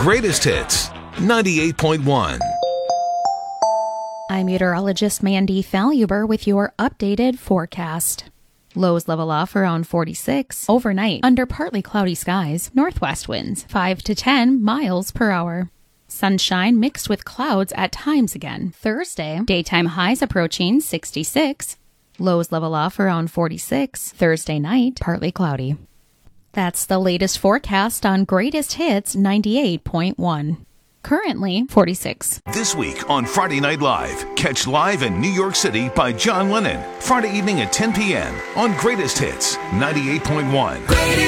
Greatest Hits 98.1. I'm meteorologist Mandy Faluber with your updated forecast. Lows level off around 46 overnight under partly cloudy skies, northwest winds 5 to 10 miles per hour. Sunshine mixed with clouds at times again. Thursday, daytime highs approaching 66. Lows level off around 46. Thursday night, partly cloudy. That's the latest forecast on Greatest Hits 98.1. Currently 46. This week on Friday Night Live, catch Live in New York City by John Lennon. Friday evening at 10 p.m. on Greatest Hits 98.1.